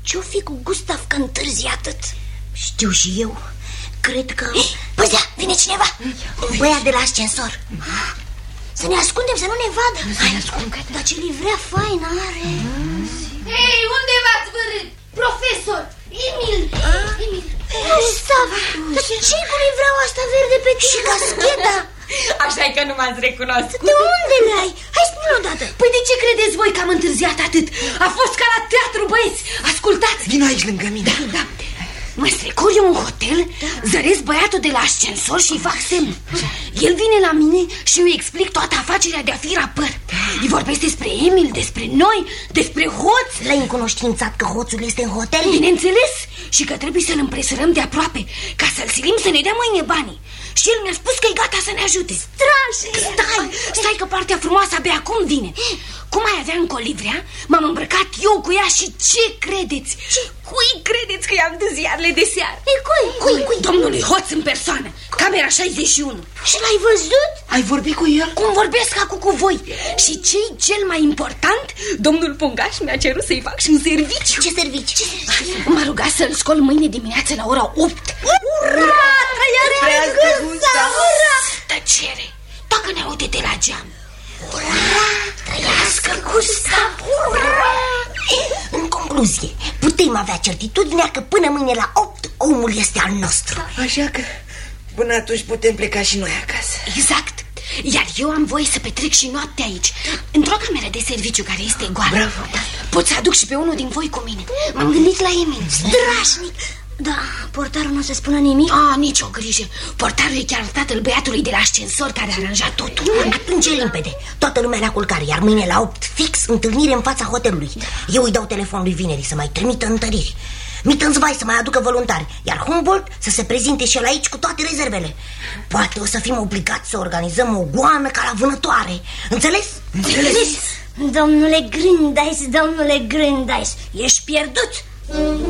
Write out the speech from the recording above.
Ce-o fi cu Gustav că întârzi atât? Știu și eu. Cred că... Păi da, vine cineva. Un băiat de la ascensor. Să ne ascundem, să nu ne vadă. Dar ce livrea faină are. Hei, unde v-ați vărât? Profesor, Emil. Gustav, dar ce-i cu livreaua asta verde pe tine? Și cascheta? Așa-i că nu m-ați recunoscut. De unde le-ai? Hai spune odată. Păi de ce credeți voi că am întârziat atât? A fost ca la teatru, băieți. Ascultați. Vino aici lângă mine. Da. Mă strecor eu în hotel, zăresc băiatul de la ascensor și îi fac semn. El vine la mine și îi explic toată afacerea de a fi rapăr. Îi vorbesc despre Emil, despre noi, despre hoț. L-ai încunoștințat că hoțul este în hotel? Bineînțeles. Și că trebuie să-l împresărăm de aproape, ca să-l silim să ne dea mâine banii. Și el mi-a spus că e gata să ne ajute. Stai că partea frumoasă abia acum vine. Cum ai avea încă o livrea, m-am îmbrăcat eu cu ea și ce credeți? Cui credeți că i-am dus ziarele de seară? Cui? Domnului Hoț în persoană, camera 61. Și l-ai văzut? Ai vorbit cu el? Cum vorbesc acum cu voi. Și ce-i cel mai important? Domnul Pungaș mi-a cerut să-i fac și un serviciu. Ce serviciu? M-a rugat să-l scol mâine dimineață la ora 8. Ura! Ura! Tăcere! Dacă ne aude de la geam. Ura! Trăiască Gustav! Ura! În concluzie, putem avea certitudinea că până mâine la 8 omul este al nostru. Așa că până atunci putem pleca și noi acasă. Exact. Iar eu am voie să petrec și noaptea aici, într-o cameră de serviciu care este goală. Bravo. Pot să aduc și pe unul din voi cu mine. M-am gândit la Emil. Strașnic! Da, portarul nu o să spună nimic? Nicio grijă. Portarul e chiar tatăl băiatului de la ascensor care a aranjat totul. Atunci e limpede. Toată lumea la culcare, iar mâine la 8 fix întâlnire în fața hotelului. Eu îi dau telefonul lui Vineri să mai trimită întăriri. Mittensvai să mai aducă voluntari, iar Humboldt să se prezinte și el aici cu toate rezervele. Poate o să fim obligați să organizăm o goană ca la vânătoare. Înțeles? Domnule Grindais, ești pierdut.